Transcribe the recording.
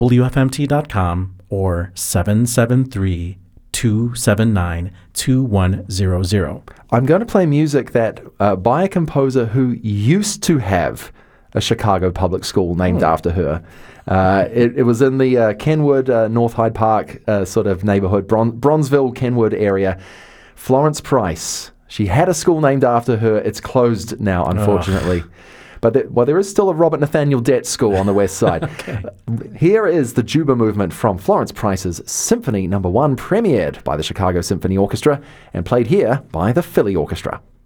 WFMT.com or 773-279-2100. I'm going to play music that by a composer who used to have a Chicago public school named after her. It was in the Kenwood, North Hyde Park sort of neighborhood, Bronzeville, Kenwood area. Florence Price. She had a school named after her. It's closed now, unfortunately. But there is still a Robert Nathaniel Dett School on the west side. Okay. Here is the Juba Movement from Florence Price's Symphony No. 1, premiered by the Chicago Symphony Orchestra and played here by the Philly Orchestra.